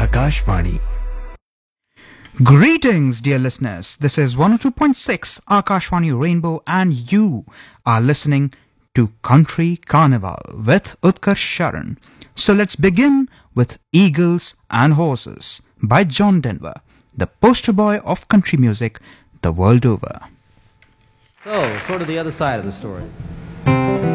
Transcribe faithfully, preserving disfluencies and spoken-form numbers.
Akashvani. Greetings, dear listeners. This is one oh two point six Akashvani Rainbow, and you are listening to Country Carnival with Utkarsh Sharan. So let's begin with Eagles and Horses by John Denver, the poster boy of country music the world over. So, sort of the other side of the story.